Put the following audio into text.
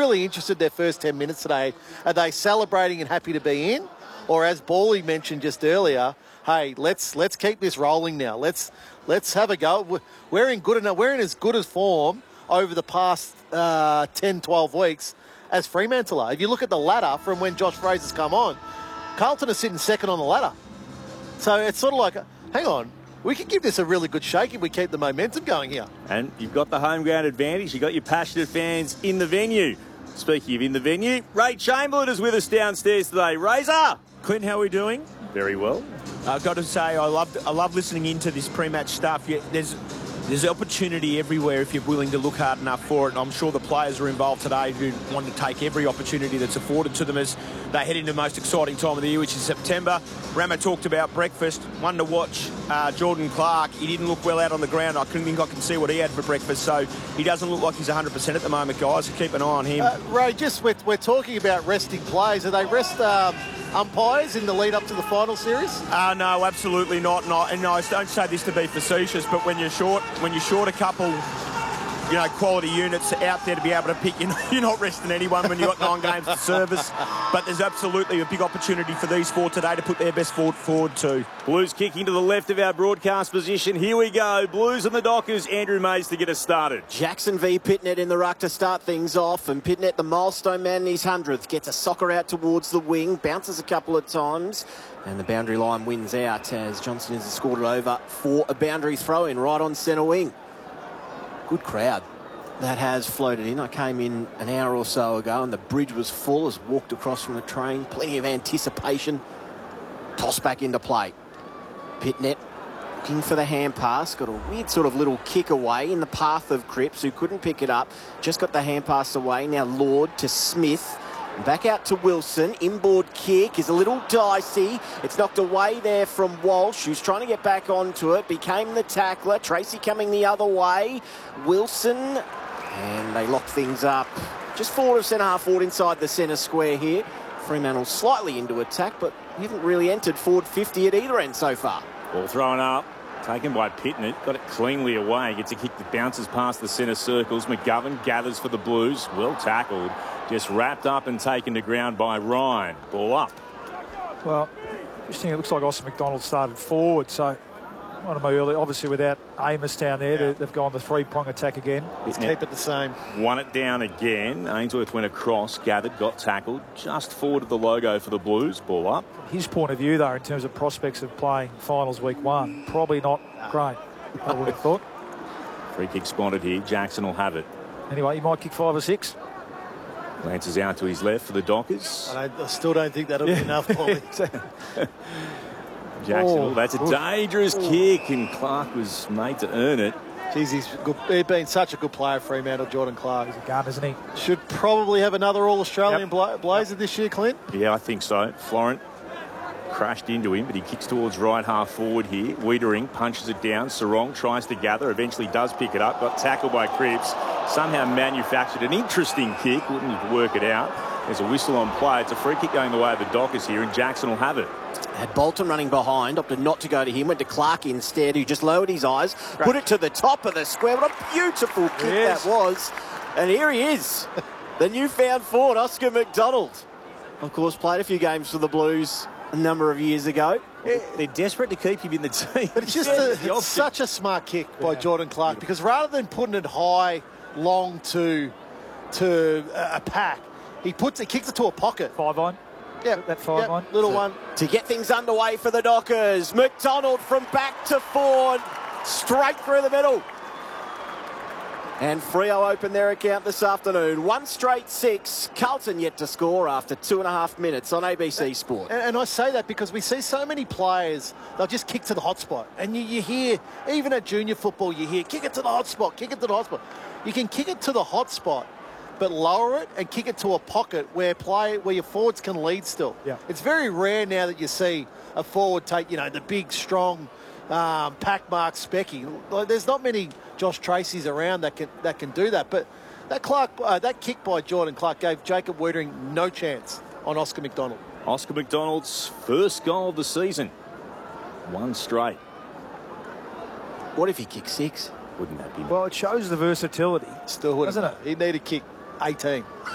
really interested in their first 10 minutes today. Are they celebrating and happy to be in? Or as Bally mentioned just earlier, hey, let's keep this rolling now. Let's have a go. We're in as good as form over the past 10, 12 weeks as Fremantle are. If you look at the ladder from when Josh Fraser's come on, Carlton are sitting second on the ladder. So it's sort of like, hang on, we can give this a really good shake if we keep the momentum going here. And you've got the home ground advantage. You've got your passionate fans in the venue. Speaking of in the venue, Ray Chamberlain is with us downstairs today. Razor! Clint, how are we doing? Very well. I've got to say, I love listening into this pre-match stuff. There's opportunity everywhere if you're willing to look hard enough for it. And I'm sure the players are involved today who want to take every opportunity that's afforded to them as they head into the most exciting time of the year, which is September. Rama talked about breakfast. One to watch, Jordan Clark. He didn't look well out on the ground. I couldn't think I can see what he had for breakfast. So he doesn't look like he's 100% at the moment, guys. So keep an eye on him. Ray, we're talking about resting players. Are they rest umpires in the lead up to the final series? No, absolutely not. And I don't say this to be facetious, but when you're short a couple, quality units out there to be able to pick, you're not resting anyone when you've got 9 games to service. But there's absolutely a big opportunity for these 4 today to put their best foot forward too. Blues kicking to the left of our broadcast position. Here we go. Blues and the Dockers. Andrew Mays to get us started. Jackson v Pitnet in the ruck to start things off. And Pitnet, the milestone man in his 100th, gets a soccer out towards the wing, bounces a couple of times. And the boundary line wins out as Johnson has scored it over for a boundary throw-in right on centre wing. Good crowd that has floated in. I came in an hour or so ago and the bridge was full as I walked across from the train. Plenty of anticipation. Toss back into play. Pitnet looking for the hand pass. Got a weird sort of little kick away in the path of Cripps, who couldn't pick it up. Just got the hand pass away. Now Lord to Smith. Back out to Wilson. Inboard kick is a little dicey. It's knocked away there from Walsh, who's trying to get back onto it. Became the tackler. Tracy coming the other way. Wilson. And they lock things up. Just forward of centre-half forward inside the centre square here. Fremantle slightly into attack, but we haven't really entered forward 50 at either end so far. Ball thrown up. Taken by Pitnet. Got it cleanly away. Gets a kick that bounces past the centre circles. McGovern gathers for the Blues. Well tackled. Just wrapped up and taken to ground by Ryan. Ball up. Well, interesting. It looks like Austin McDonald started forward. So one of my early, obviously without Amos down there, they've gone the 3-prong attack again. Let's keep it the same. Won it down again. Ainsworth went across, gathered, got tackled. Just forward of the logo for the Blues. Ball up. From his point of view, though, in terms of prospects of playing finals week 1, probably not great, I would have thought. Free kick spotted here. Jackson will have it. Anyway, he might kick 5 or 6. Glances out to his left for the Dockers. I still don't think that'll be enough, Paulie. Jackson, that's a dangerous kick, and Clark was made to earn it. Jeez, he's been such a good player, Fremantle, Jordan Clark. He's a gun, isn't he? Should probably have another All-Australian blazer this year, Clint. Yeah, I think so. Florent crashed into him, but he kicks towards right half forward here. Wiedering punches it down. Sarong tries to gather, eventually does pick it up. Got tackled by Cripps. Somehow manufactured an interesting kick. Wouldn't work it out. There's a whistle on play. It's a free kick going the way of the Dockers here, and Jackson will have it. Had Bolton running behind, opted not to go to him, went to Clark instead, who just lowered his eyes, put it to the top of the square. What a beautiful kick that was. And here he is, the newfound forward, Oscar McDonald. Of course, played a few games for the Blues a number of years ago. They're desperate to keep him in the team. But it's just it's such a smart kick by Jordan Clark, because rather than putting it high, long to a pack, he kicks it to a pocket. 5-line. Yeah, that 5-line. Little one. To get things underway for the Dockers, McDonald from back to forward, straight through the middle. And Freo open their account this afternoon. 1 straight 6. Carlton yet to score after 2.5 minutes on ABC Sport. And I say that because we see so many players, they'll just kick to the hot spot. And you hear, even at junior football, you hear, kick it to the hot spot, kick it to the hot spot. You can kick it to the hot spot, but lower it and kick it to a pocket where your forwards can lead still. Yeah. It's very rare now that you see a forward take, the big, strong, pack mark specky. There's not many Josh Tracy's around that can do that. But that kick by Jordan Clark gave Jacob Wiedering no chance on Oscar McDonald. Oscar McDonald's first goal of the season. 1 straight. What if he kicked 6? Wouldn't that be? Well, it shows the versatility. Still wouldn't. Doesn't it? He'd need to kick 18.